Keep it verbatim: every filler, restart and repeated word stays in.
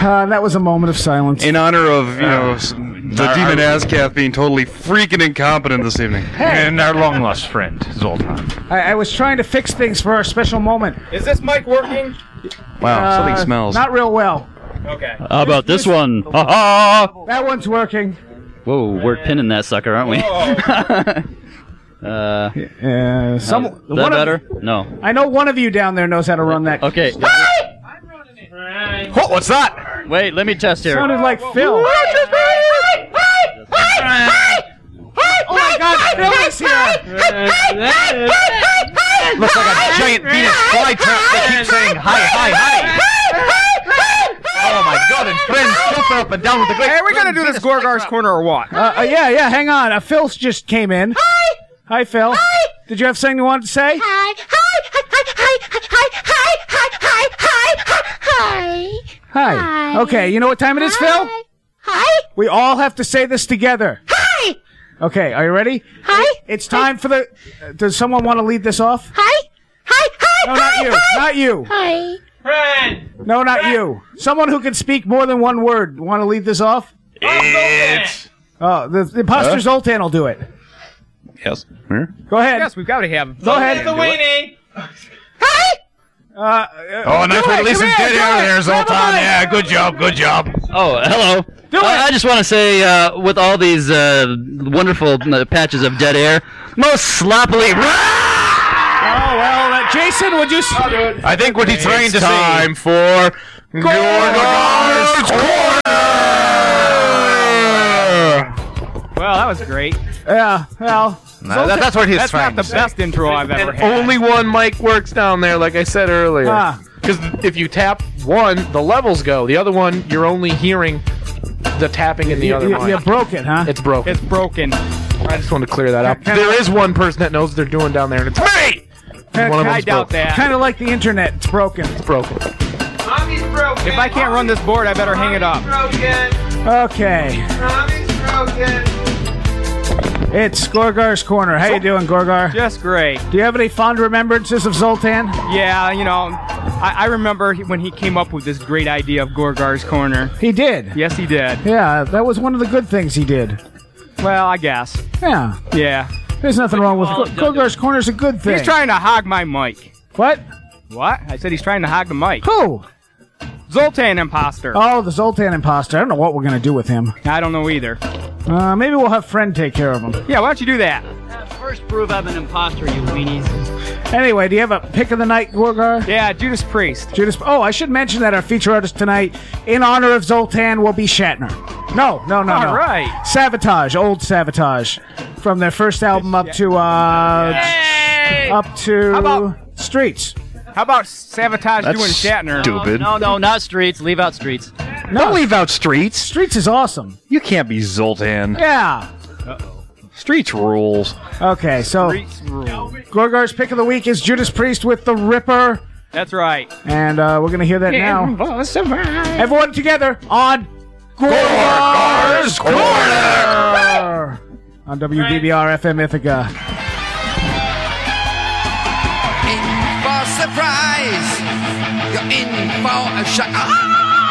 Uh, that was a moment of silence. In honor of, you know, the our- demon our- Azkath being totally freaking incompetent this evening. Hey, And our long-lost friend, Zoltan. I, I was trying to fix things for our special moment. Is this mic working? Wow, Uh, something smells. Not real well. Okay. How about this one? Ha ha! That one's working. Whoa, we're pinning that sucker, aren't we? uh, Uh, some, is that one better? Of, No. I know one of you down there knows how to run that. Okay. What? What's that? Wait, let me test here. Sounded like Phil. Oh my God, Phil is here! Looks like a giant Venus flytrap that keeps saying hi, hi, hi. Oh my God! And friends jumping up and down with the great. Hey, are we gonna do this Gorgar's Corner or what? Uh, uh, yeah, yeah, hang on. Uh, Phil just came in. Hi! Hi, Phil. Hi! Did you have something you wanted to say? Hi, hi, hi, hi, hi, hi, hi, hi, hi, hi, Hi. Hi. Okay, you know what time it is, Phil? hi, hi, We all have to say this together. hi, Okay, are you ready? hi, It's time for the... Uh, does someone want to lead this off? hi, hi, hi, No, not you. Not you. hi. No, not you. Someone who can speak more than one word. Want to lead this off? It's Oh, the, the imposter Zoltan will do it. Yes. Here. Go ahead. Yes, we've got to have. Go ahead. Hi. Uh, uh, oh, nice do way to it, listen come to here, it do there, it. there, Grab a Zoltan. mic. Yeah, good job, good job. Oh, hello. Do Uh, it. I just want to say, uh, with all these uh, wonderful uh, patches of dead air, most sloppily. Oh, well, uh, Jason, would you... S- I think what he's trying It's to say. time for Gorgar's Corner! Well, that was great. yeah, well... No, that- that's what he's That's trying not the to best intro I've ever And had. only one mic works down there, like I said earlier. Ah. Because if you tap one, the levels go. The other one, you're only hearing the tapping in the You, other you, mic. you broke it, huh? It's broken. It's broken. I just want to clear that up. Kinda There like- is one person that knows what they're doing down there, and it's me! Kinda- One of I them's doubt broken. that. Kind of like the internet. It's broken. It's broken. If I can't run this board, I better hang it up. Okay. It's Gorgar's Corner. How you doing, Gorgar? Just great. Do you have any fond remembrances of Zoltan? Yeah, you know, I, I remember he- when he came up with this great idea of Gorgar's Corner. He did. Yes, he did. Yeah, that was one of the good things he did. Well, I guess. Yeah. Yeah. There's nothing wrong with Oh, Go- Gorgar's Corner's a good thing. He's trying to hog my mic. What? What? I said he's trying to hog the mic. Who? Zoltan imposter. Oh, the Zoltan imposter. I don't know what we're gonna do with him. I don't know either. Uh, maybe we'll have Friend take care of him. Yeah, why don't you do that? First prove I'm an imposter, you weenies. Anyway, do you have a pick of the night, Gorgar? Yeah, Judas Priest. Judas. Oh, I should mention that our feature artist tonight, in honor of Zoltan, will be Shatner. No, no, no, no. All right. Sabotage, old Sabotage, from their first album up to uh, Hey! up to How about- Streets. How about Sabotage That's doing Shatner? stupid. No, no, not streets. Leave out streets. No, Don't leave out Streets. Streets is awesome. You can't be Zoltan. Yeah. Streets rules. Okay, so Streets rule. Gorgar's pick of the week is Judas Priest with the Ripper, That's right. and uh, we're gonna hear that now. Everyone together on Gorgar's Corner on W D B R F M Ithaca. In for surprise, you're in for a shock. Ah!